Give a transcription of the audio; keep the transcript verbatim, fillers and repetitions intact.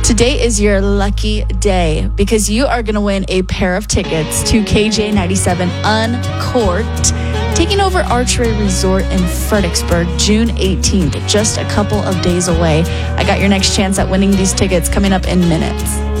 Today is your lucky day because you are going to win a pair of tickets to K J ninety-seven Uncorked, taking over Archery Resort in Fredericksburg, June eighteenth, just a couple of days away. I got your next chance at winning these tickets coming up in minutes.